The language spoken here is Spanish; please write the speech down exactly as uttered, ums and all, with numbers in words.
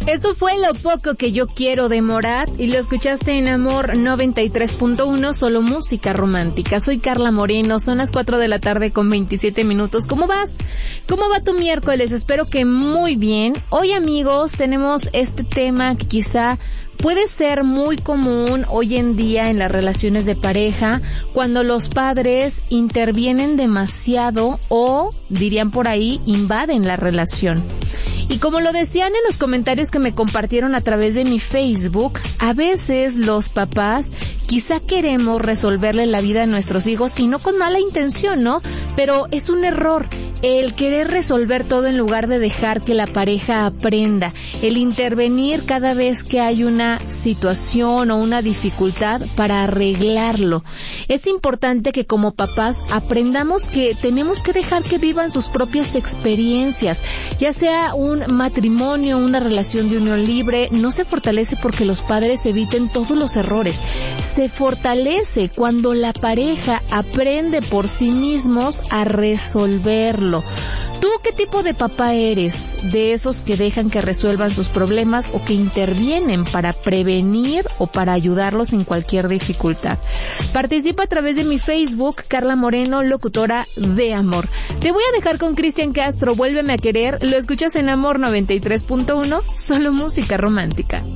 Esto fue Lo Poco Que Yo Quiero de Morat y lo escuchaste en Amor noventa y tres punto uno, solo música romántica. Soy Carla Moreno, son las cuatro de la tarde con veintisiete minutos. ¿Cómo vas? ¿Cómo va tu miércoles? Espero que muy bien. Hoy, amigos, tenemos este tema que quizá puede ser muy común hoy en día en las relaciones de pareja, cuando los padres intervienen demasiado o, dirían por ahí, invaden la relación. Y como lo decían en los comentarios que me compartieron a través de mi Facebook, a veces los papás quizá queremos resolverle la vida a nuestros hijos y no con mala intención, ¿no? Pero es un error el querer resolver todo en lugar de dejar que la pareja aprenda, el intervenir cada vez que hay una situación o una dificultad para arreglarlo. Es importante que como papás aprendamos que tenemos que dejar que vivan sus propias experiencias, ya sea un matrimonio, una relación de unión libre, no se fortalece porque los padres eviten todos los errores. Se fortalece cuando la pareja aprende por sí mismos a resolverlo. ¿Tú qué tipo de papá eres? ¿De esos que dejan que resuelvan sus problemas o que intervienen para prevenir o para ayudarlos en cualquier dificultad? Participa a través de mi Facebook, Carla Moreno, locutora de Amor. Te voy a dejar con Cristian Castro, Vuélveme a Querer. Lo escuchas en Amor noventa y tres punto uno, solo música romántica.